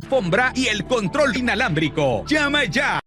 alfombra y el control inalámbrico. ¡Llama ya!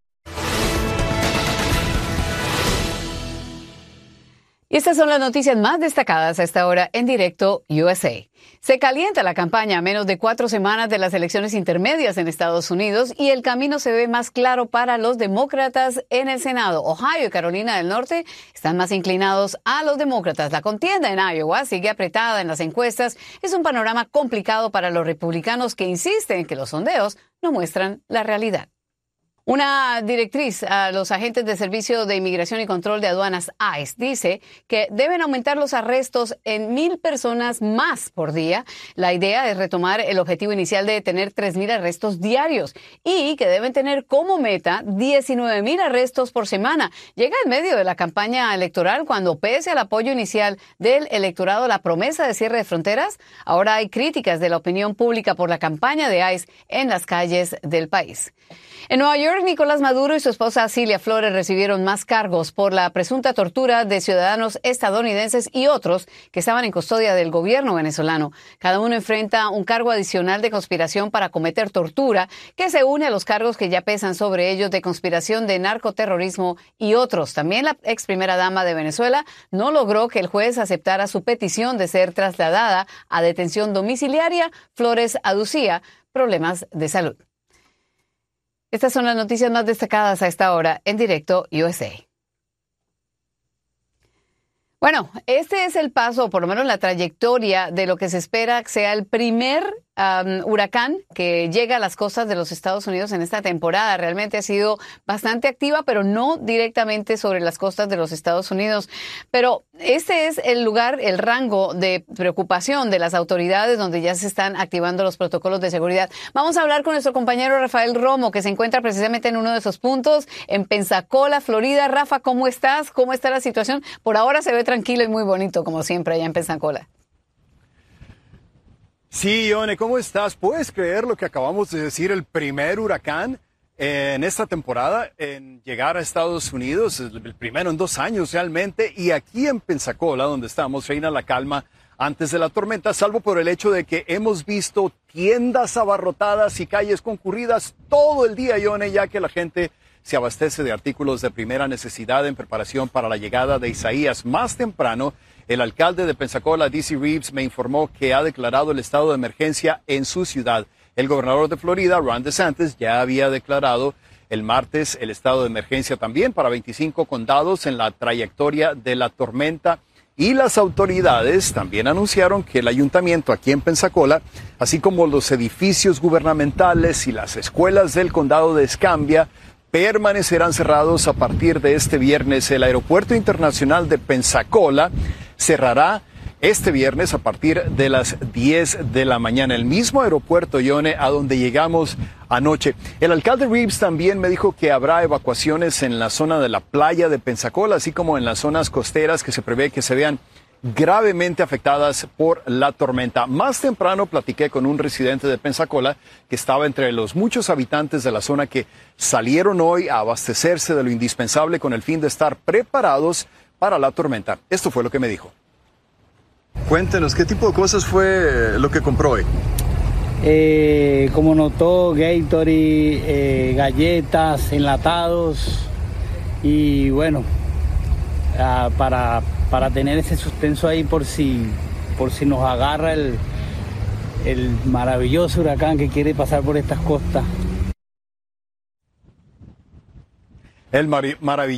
Y estas son las noticias más destacadas a esta hora en Directo USA. Se calienta la campaña a menos de 4 semanas de las elecciones intermedias en Estados Unidos y el camino se ve más claro para los demócratas en el Senado. Ohio y Carolina del Norte están más inclinados a los demócratas. La contienda en Iowa sigue apretada en las encuestas. Es un panorama complicado para los republicanos que insisten que los sondeos no muestran la realidad. Una directriz a los agentes de Servicio de Inmigración y Control de Aduanas, ICE, dice que deben aumentar los arrestos en 1,000 personas más por día. La idea es retomar el objetivo inicial de tener 3,000 arrestos diarios y que deben tener como meta 19,000 arrestos por semana. Llega en medio de la campaña electoral cuando, pese al apoyo inicial del electorado a la promesa de cierre de fronteras, ahora hay críticas de la opinión pública por la campaña de ICE en las calles del país. En Nueva York, Nicolás Maduro y su esposa Cilia Flores recibieron más cargos por la presunta tortura de ciudadanos estadounidenses y otros que estaban en custodia del gobierno venezolano. Cada uno enfrenta un cargo adicional de conspiración para cometer tortura, que se une a los cargos que ya pesan sobre ellos de conspiración de narcoterrorismo y otros. También la ex primera dama de Venezuela no logró que el juez aceptara su petición de ser trasladada a detención domiciliaria. Flores aducía problemas de salud. Estas son las noticias más destacadas a esta hora en Directo USA. Bueno, este es el paso, o por lo menos la trayectoria de lo que se espera que sea el primer huracán que llega a las costas de los Estados Unidos en esta temporada. Realmente ha sido bastante activa, pero no directamente sobre las costas de los Estados Unidos. Pero este es el lugar, el rango de preocupación de las autoridades donde ya se están activando los protocolos de seguridad. Vamos a hablar con nuestro compañero Rafael Romo, que se encuentra precisamente en uno de esos puntos, en Pensacola, Florida. Rafa, ¿cómo estás? ¿Cómo está la situación? Por ahora se ve tranquilo y muy bonito, como siempre, allá en Pensacola. Sí, Ione, ¿cómo estás? ¿Puedes creer lo que acabamos de decir? El primer huracán en esta temporada en llegar a Estados Unidos, el primero en 2 años realmente, y aquí en Pensacola, donde estamos, reina la calma antes de la tormenta, salvo por el hecho de que hemos visto tiendas abarrotadas y calles concurridas todo el día, Ione, ya que la gente se abastece de artículos de primera necesidad en preparación para la llegada de Isaías. Más temprano, el alcalde de Pensacola, D.C. Reeves, me informó que ha declarado el estado de emergencia en su ciudad. El gobernador de Florida, Ron DeSantis, ya había declarado el martes el estado de emergencia también para 25 condados en la trayectoria de la tormenta. Y las autoridades también anunciaron que el ayuntamiento aquí en Pensacola, así como los edificios gubernamentales y las escuelas del condado de Escambia, permanecerán cerrados a partir de este viernes. El aeropuerto internacional de Pensacola cerrará este viernes a partir de las 10 de la mañana. El mismo aeropuerto, Ione, a donde llegamos anoche. El alcalde Reeves también me dijo que habrá evacuaciones en la zona de la playa de Pensacola, así como en las zonas costeras que se prevé que se vean gravemente afectadas por la tormenta. Más temprano platiqué con un residente de Pensacola que estaba entre los muchos habitantes de la zona que salieron hoy a abastecerse de lo indispensable con el fin de estar preparados para la tormenta. Esto fue lo que me dijo. Cuéntenos, ¿qué tipo de cosas fue lo que compró hoy? Como notó, Gatorade, galletas, enlatados y bueno, para tener ese suspenso ahí por si nos agarra el maravilloso huracán que quiere pasar por estas costas. El maravilloso